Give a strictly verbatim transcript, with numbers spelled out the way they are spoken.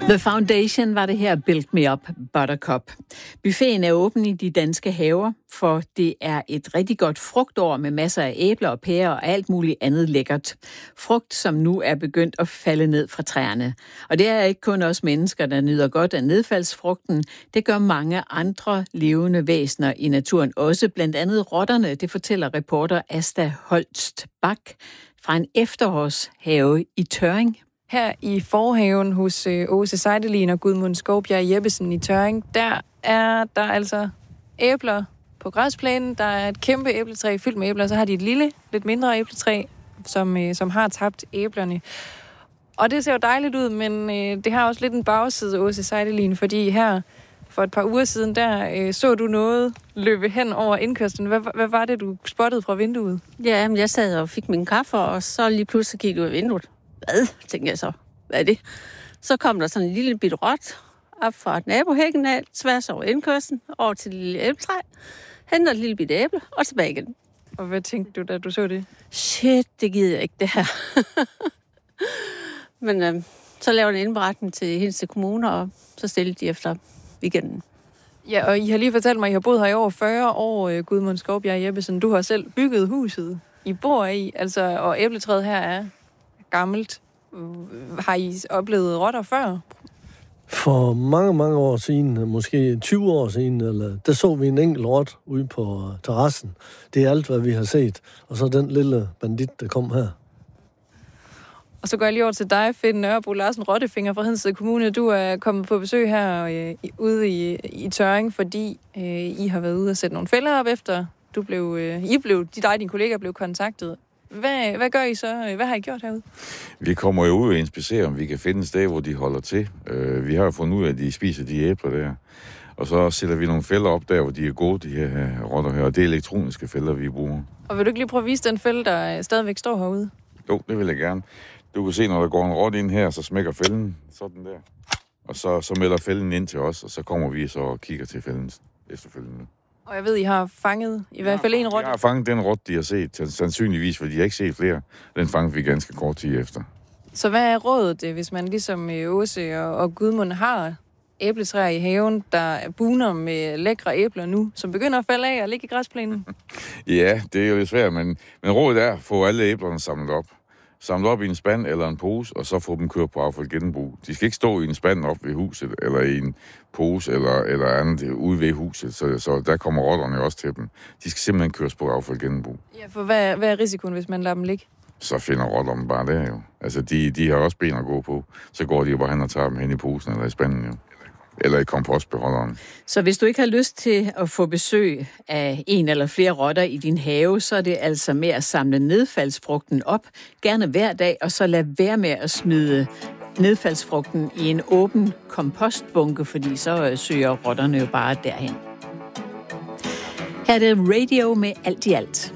The Foundation var det her Build Me Up Buttercup. Buffeten er åben i de danske haver, for det er et rigtig godt frugtår med masser af æbler og pærer og alt muligt andet lækkert. Frugt, som nu er begyndt at falde ned fra træerne. Og det er ikke kun os mennesker, der nyder godt af nedfaldsfrugten. Det gør mange andre levende væsener i naturen også, blandt andet rotterne. Det fortæller reporter Asta Holst Bak fra en efterårshave i Tørring. Her i forhaven hos Åse Seidelin og Gudmund Skovbjerg Jeppesen i Tørring, der er der altså æbler på græsplænen. Der er et kæmpe æbletræ fyldt med æbler, så har de et lille, lidt mindre æbletræ, som, som har tabt æblerne. Og det ser jo dejligt ud, men øh, det har også lidt en bagside, Åse Seidelin, fordi her for et par uger siden, der øh, så du noget løbe hen over indkørslen. Hvad, hvad var det, du spottede fra vinduet? Ja, jeg sad og fik min kaffe, og så lige pludselig gik ud af vinduet. Hvad, tænkte jeg så. Hvad er det? Så kom der sådan en lille bit rot op fra nabohækken af, tværs over indkørslen, over til det lille æbletræ, henter et lille bit æble, og tilbage igen. Og hvad tænkte du, da du så det? Shit, det gider jeg ikke, det her. Men øh, så lavede jeg en indberetning til Hedensted Kommune, og så stillede de efter weekenden. Ja, og I har lige fortalt mig, at I har boet her i over fyrre år, Gudmund Skovbjerg Jeppesen. Du har selv bygget huset, I bor i, altså, og æbletræet her er gammelt. Har I oplevet rotter før? For mange, mange år siden, måske tyve år siden, eller, der så vi en enkelt rot ude på terrassen. Det er alt, hvad vi har set. Og så den lille bandit, der kom her. Og så går jeg lige over til dig, Finn Nørrebro Larsen, Rottefinger fra Hedensted Kommune. Du er kommet på besøg her øh, ude i, i Tørring, fordi øh, I har været ude og sætte nogle fælder op efter. Du blev, øh, I blev, de dig og dine kollegaer blev kontaktet. Hvad, hvad gør I så? Hvad har I gjort herude? Vi kommer jo ud og inspicerer, om vi kan finde et sted, hvor de holder til. Uh, vi har jo fundet ud af, at de spiser de æbler der. Og så sætter vi nogle fælder op der, hvor de er gode, de her rotter her. Og det er elektroniske fælder, vi bruger. Og vil du ikke lige prøve at vise den fælde, der stadigvæk står herude? Jo, det vil jeg gerne. Du kan se, når der går en rot ind her, så smækker fælden sådan der. Og så, så melder fælden ind til os, og så kommer vi så og kigger til fælden efterfølgende. Og jeg ved, I har fanget i hvert fald en rotte. Jeg har fanget den rotte, de har set, sandsynligvis, for de har ikke set flere. Den fangede vi ganske kort tid efter. Så hvad er rådet, hvis man ligesom Åse og, og Gudmund har æbletræer i haven, der buner med lækre æbler nu, som begynder at falde af og ligge i græsplænen? Ja, det er jo lidt svært, men, men rådet er at få alle æblerne samlet op. Samlet op i en spand eller en pose, og så få dem kørt på affaldsgenbrug. De skal ikke stå i en spand op ved huset, eller i en pose eller, eller andet ude ved huset, så, så der kommer rotterne også til dem. De skal simpelthen køres på affaldsgenbrug. Ja, for hvad, hvad er risikoen, hvis man lader dem ligge? Så finder rotterne bare der jo. Altså, de, de har også ben at gå på. Så går de jo bare hen og tager dem hen i posen eller i spanden jo. Eller i kompostbeholderen. Så hvis du ikke har lyst til at få besøg af en eller flere rotter i din have, så er det altså med at samle nedfaldsfrugten op, gerne hver dag, og så lad være med at smide nedfaldsfrugten i en åben kompostbunke, fordi så søger rotterne jo bare derhen. Her er det Radio med Alt i Alt.